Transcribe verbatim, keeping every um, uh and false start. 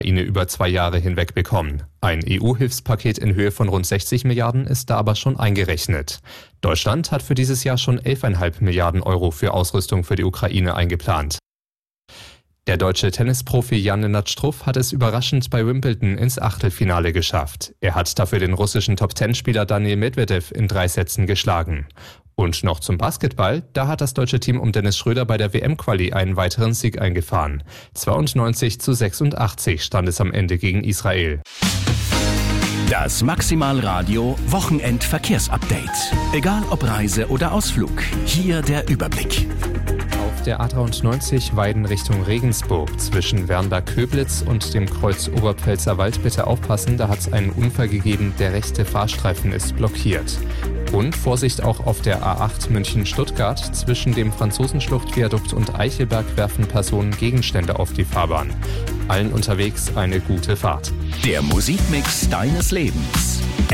Ukraine über zwei Jahre hinweg bekommen. Ein E U-Hilfspaket in Höhe von rund sechzig Milliarden ist da aber schon eingerechnet. Deutschland hat für dieses Jahr schon elf Komma fünf Milliarden Euro für Ausrüstung für die Ukraine eingeplant. Der deutsche Tennisprofi Jan-Lennart Struff hat es überraschend bei Wimbledon ins Achtelfinale geschafft. Er hat dafür den russischen Top-Zehn-Spieler Daniil Medvedev in drei Sätzen geschlagen. Und noch zum Basketball, da hat das deutsche Team um Dennis Schröder bei der W M-Quali einen weiteren Sieg eingefahren. zweiundneunzig zu sechsundachtzig stand es am Ende gegen Israel. Das Maximalradio Wochenend-Verkehrsupdate. Egal ob Reise oder Ausflug, hier der Überblick. Auf der A dreiundneunzig Weiden Richtung Regensburg zwischen Wernberg-Köblitz und dem Kreuz Oberpfälzer Wald bitte aufpassen, da hat es einen Unfall gegeben, der rechte Fahrstreifen ist blockiert. Und Vorsicht auch auf der A acht München-Stuttgart. Zwischen dem Franzosenschlucht-Viadukt und Eichelberg werfen Personen Gegenstände auf die Fahrbahn. Allen unterwegs eine gute Fahrt. Der Musikmix deines Lebens.